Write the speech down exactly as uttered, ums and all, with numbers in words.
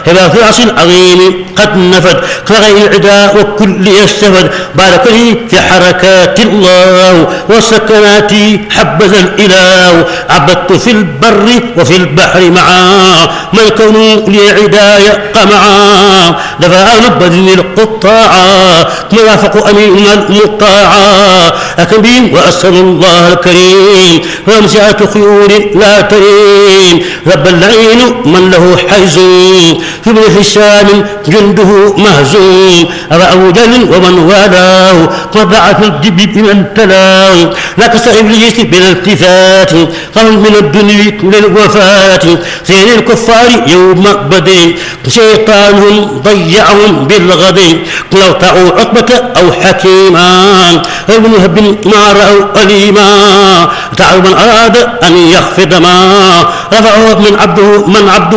كما في العصر العظيم قد نفد كغير العداء وكل يستفد. بارك لي في حركات الله والسكنات حبذا الإله. عبدت في البر وفي البحر معا ما الكون لي عداية قمعا. دفع نبذ القطاعا موافق أمين المطاعا. أكبين وأسأل الله الكريم ومسعة خيول لا ترين. رب اللعين من له حيز في ابن حسام جنده مهزوم. أبا أبو جهل ومن والاه وبعث الدب بمن تلاه. لا كسر إبليس بلا التفات قرن من الدنيا للوفاة. سير الكفار يوم بدر شيطانهم ضيعهم بالغد. لو طاعوا عقبة أو حكيما ابن هب ما رأوا أليما. تعالوا من أراد أن يخفض ما رفعه من عبده من عبده